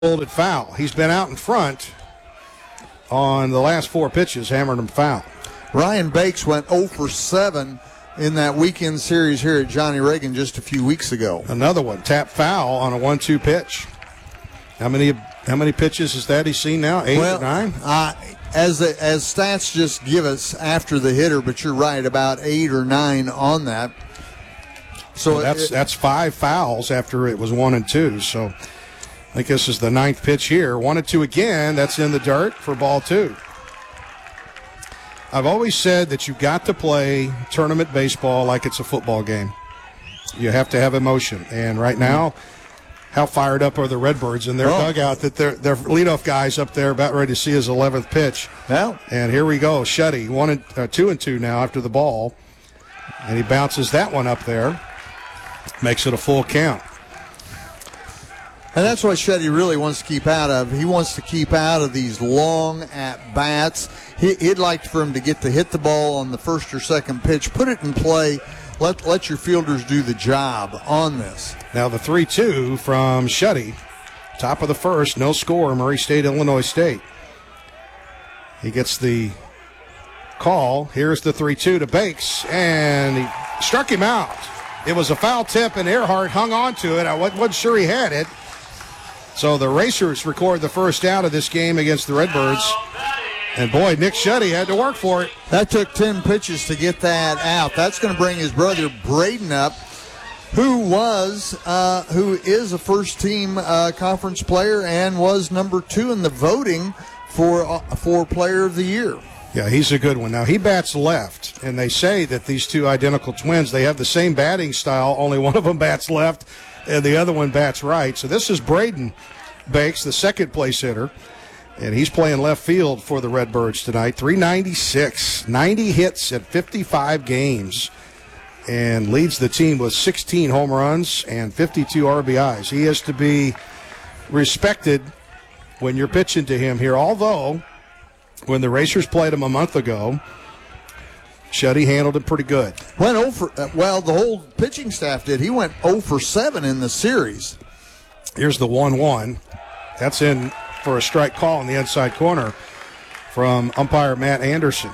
At foul. He's been out in front on the last 4 pitches, hammered him foul. Ryan Bakes went 0 for 7 in that weekend series here at Johnny Reagan just a few weeks ago. Another one, tap foul on a 1-2 pitch. How many pitches is that he's seen now? 8 or 9? As stats just give us after the hitter, but you're right, about 8 or 9 on that. So that's 5 fouls after it was 1 and 2. So I think this is the 9th pitch here. 1 and 2 again. That's in the dirt for ball 2. I've always said that you've got to play tournament baseball like it's a football game. You have to have emotion. And right now, how fired up are the Redbirds in their dugout that their leadoff guy's up there about ready to see his 11th pitch. Yeah. And here we go. Shetty, 2 and 2 now after the ball. And he bounces that one up there. Makes it a full count. And that's what Shetty really wants to keep out of. He wants to keep out of these long at-bats. He'd like for him to get to hit the ball on the first or second pitch, put it in play, let your fielders do the job on this. Now the 3-2 from Shetty. Top of the first, no score, Murray State, Illinois State. He gets the call. Here's the 3-2 to Bakes, and he struck him out. It was a foul tip, and Earhart hung on to it. I wasn't sure he had it. So the Racers record the first out of this game against the Redbirds. And, boy, Nick Shetty had to work for it. That took 10 pitches to get that out. That's going to bring his brother Braden up, who is a first-team conference player and was number 2 in the voting for Player of the Year. Yeah, he's a good one. Now, he bats left, and they say that these two identical twins, they have the same batting style, only one of them bats left and the other one bats right. So this is Braden Bakes, the second-place hitter, and he's playing left field for the Redbirds tonight. .396, 90 hits at 55 games, and leads the team with 16 home runs and 52 RBIs. He is to be respected when you're pitching to him here, although when the Racers played him a month ago, Shetty handled him pretty good. The whole pitching staff did. He went 0 for 7 in the series. Here's the 1-1. That's in for a strike call in the inside corner from umpire Matt Anderson.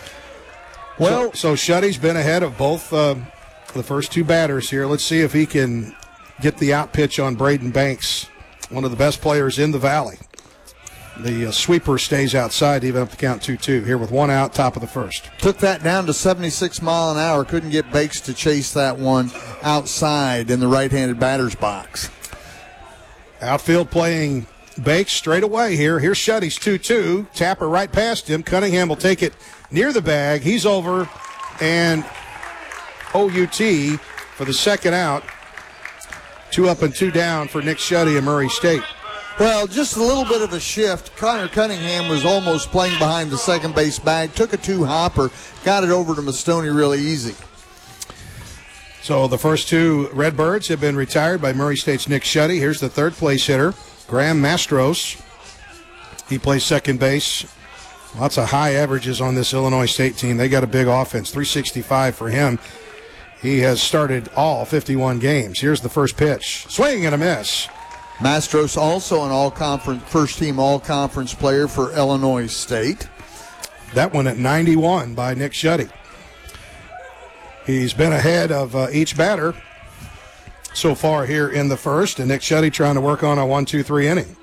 So Shetty's been ahead of both the first 2 batters here. Let's see if he can get the out pitch on Braden Bakes, one of the best players in the Valley. The sweeper stays outside, even up to count 2-2. Here with 1 out, top of the first. Took that down to 76 mile an hour. Couldn't get Bakes to chase that one outside in the right-handed batter's box. Outfield playing Bakes straight away here. Here's Shetty's 2-2. Tapper right past him. Cunningham will take it near the bag. He's over, and OUT for the second out. 2 up and 2 down for Nick Shetty and Murray State. Well, just a little bit of a shift. Connor Cunningham was almost playing behind the second base bag, took a 2-hopper, got it over to Mastoni really easy. So the first 2 Redbirds have been retired by Murray State's Nick Shetty. Here's the third-place hitter, Graham Mastros. He plays second base. Lots of high averages on this Illinois State team. They got a big offense, 365 for him. He has started all 51 games. Here's the first pitch. Swing and a miss. Mastros also an all-conference, first-team all-conference player for Illinois State. That one at 91 by Nick Shetty. He's been ahead of each batter so far here in the first, and Nick Shetty trying to work on a 1-2-3 inning.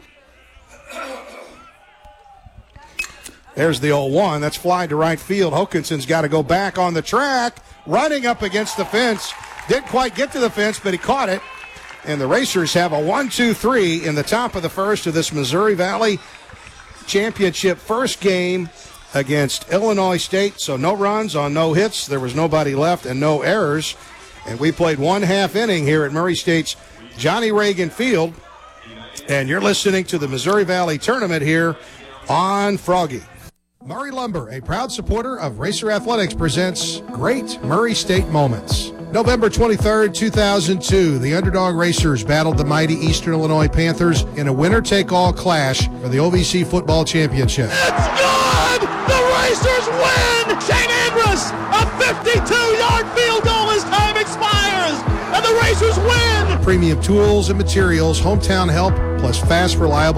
There's the 0-1. That's fly to right field. Hokinson's got to go back on the track, running up against the fence. Didn't quite get to the fence, but he caught it. And the Racers have a 1-2-3 in the top of the first of this Missouri Valley Championship first game against Illinois State. So no runs on no hits. There was nobody left and no errors. And we played 1/2 inning here at Murray State's Johnny Reagan Field. And you're listening to the Missouri Valley Tournament here on Froggy. Murray Lumber, a proud supporter of Racer Athletics, presents Great Murray State Moments. November 23rd, 2002, the underdog Racers battled the mighty Eastern Illinois Panthers in a winner-take-all clash for the OVC Football Championship. It's good! The Racers win! Shane Andrus, a 52-yard field goal as time expires! and the Racers win! Premium tools and materials, hometown help, plus fast, reliable